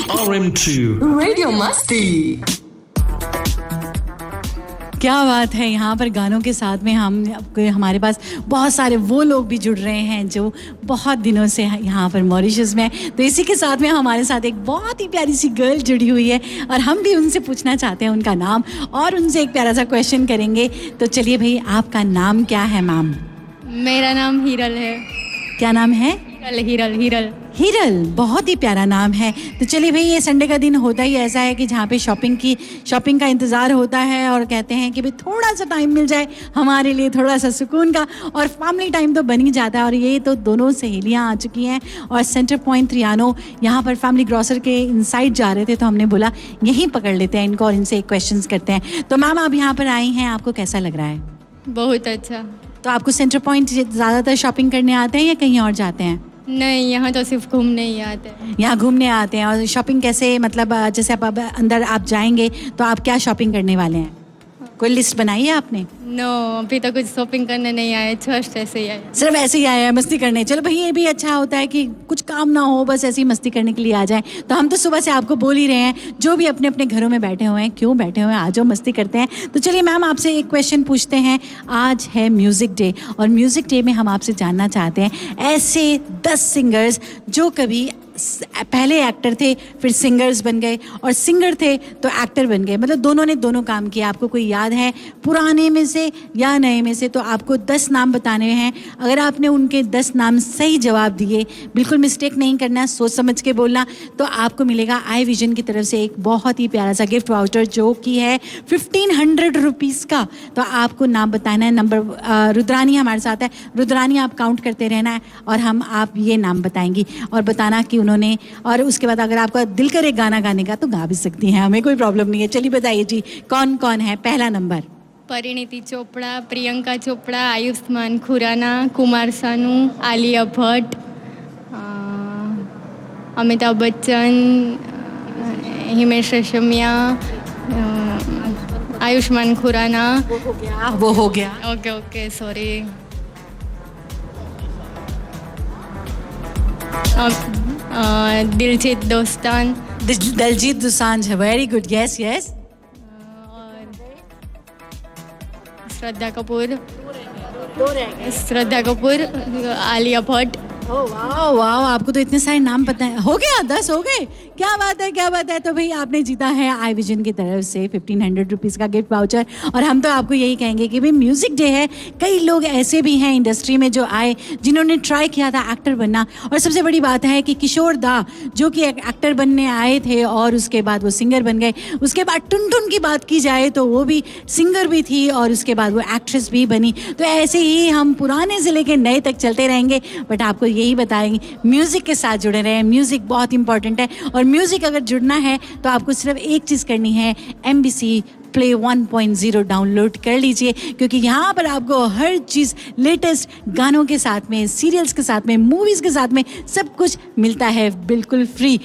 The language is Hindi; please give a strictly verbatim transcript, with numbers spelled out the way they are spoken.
आर एम टू रेडियो मस्ती। क्या बात है, यहाँ पर गानों के साथ में हम हमारे पास बहुत सारे वो लोग भी जुड़ रहे हैं जो बहुत दिनों से यहाँ पर मॉरिशस में हैं। तो इसी के साथ में हमारे साथ एक बहुत ही प्यारी सी गर्ल जुड़ी हुई है और हम भी उनसे पूछना चाहते हैं उनका नाम और उनसे एक प्यारा सा क्वेश्चन करेंगे। तो चलिए भाई, आपका नाम क्या है मैम? मेरा नाम हिरल है। क्या नाम है? हिरल हिरल हिरल हिरल, बहुत ही प्यारा नाम है। तो चलिए भाई, ये संडे का दिन होता ही ऐसा है कि जहाँ पे शॉपिंग की शॉपिंग का इंतज़ार होता है और कहते हैं कि भाई थोड़ा सा टाइम मिल जाए हमारे लिए, थोड़ा सा सुकून का, और फैमिली टाइम तो बन ही जाता है। और ये तो दोनों सहेलियाँ आ चुकी हैं और सेंटर पॉइंट त्रियानो यहाँ पर फैमिली ग्रॉसर के इनसाइड जा रहे थे, तो हमने बोला यहीं पकड़ लेते हैं इनको और इनसे एक क्वेश्चन करते हैं। तो मैम, आप यहाँ पर आई हैं, आपको कैसा लग रहा है? बहुत अच्छा। तो आपको सेंटर पॉइंट ज़्यादातर शॉपिंग करने आते हैं या कहीं और जाते हैं? नहीं, यहाँ तो सिर्फ घूमने ही आते हैं। यहाँ घूमने आते हैं। और शॉपिंग कैसे, मतलब जैसे आप अब अंदर आप जाएंगे तो आप क्या शॉपिंग करने वाले हैं? कोई लिस्ट बनाई है आपने? नो, अभी तो कुछ शॉपिंग करने नहीं आए, जस्ट ऐसे ही आए। सिर्फ ऐसे ही आए हैं मस्ती करने? चलो भाई, ये भी अच्छा होता है कि कुछ काम ना हो, बस ऐसे ही मस्ती करने के लिए आ जाएं। तो हम तो सुबह से आपको बोल ही रहे हैं, जो भी अपने अपने घरों में बैठे हुए हैं, क्यों बैठे हुए हैं, आ जाओ मस्ती करते हैं। तो चलिए मैम, आपसे एक क्वेश्चन पूछते हैं। आज है म्यूज़िक डे और म्यूज़िक डे में हम आपसे जानना चाहते हैं ऐसे दस सिंगर्स जो कभी पहले एक्टर थे फिर सिंगर्स बन गए और सिंगर थे तो एक्टर बन गए, मतलब दोनों ने दोनों काम किया। आपको कोई याद है पुराने में से या नए में से? तो आपको दस नाम बताने हैं। अगर आपने उनके दस नाम सही जवाब दिए, बिल्कुल मिस्टेक नहीं करना, सोच समझ के बोलना, तो आपको मिलेगा आई विजन की तरफ से एक बहुत ही प्यारा सा गिफ्ट वाउचर जो कि है फिफ्टीन हंड्रेड रुपीज़ का। तो आपको नाम बताना है। नंबर रुद्रानी हमारे साथ है। रुद्रानी, आप काउंट करते रहना है और हम आप ये नाम बताएंगी और बताना कि उन्होंने, और उसके बाद अगर आपका दिल करे गाना गाने का तो गा भी सकती हैं, हमें कोई प्रॉब्लम नहीं है। चलिए बताइए जी, कौन कौन है? पहला नंबर। परिणीति चोपड़ा, प्रियंका चोपड़ा, आयुष्मान खुराना, कुमार सानू, आलिया भट्ट, अमिताभ बच्चन, हिमेश रेशमिया, आयुष्मान खुराना। वो हो गया, वो हो गया। Okay okay, sorry. Diljit दोस्तान। Diljit Dosanjh, very good, yes yes. और श्रद्धा कपूर, श्रद्धा कपूर, आलिया भट्ट। ओह वाह वाह, आपको तो इतने सारे नाम पता है। हो गया, दस हो गए। क्या बात है, क्या बात है। तो भाई आपने जीता है आई विजन की तरफ से फिफ्टीन हंड्रेड रुपीज़ का गिफ्ट वाउचर। और हम तो आपको यही कहेंगे कि भाई म्यूज़िक डे है, कई लोग ऐसे भी हैं इंडस्ट्री में जो आए जिन्होंने ट्राई किया था एक्टर बनना। और सबसे बड़ी बात है कि किशोर दा जो कि एक एक्टर बनने आए थे और उसके बाद वो सिंगर बन गए। उसके बाद टुनटुन की बात की जाए तो वो भी सिंगर भी थी और उसके बाद वो एक्ट्रेस भी बनी। तो ऐसे ही हम पुराने ज़िले के नए तक चलते रहेंगे, बट आपको यही बताएंगे म्यूज़िक के साथ जुड़े रहें। म्यूज़िक बहुत इंपॉर्टेंट है और म्यूज़िक अगर जुड़ना है तो आपको सिर्फ एक चीज़ करनी है, M B C play one point zero download कर लीजिए, क्योंकि यहाँ पर आपको हर चीज़ लेटेस्ट गानों के साथ में, सीरियल्स के साथ में, मूवीज़ के साथ में सब कुछ मिलता है बिल्कुल फ्री।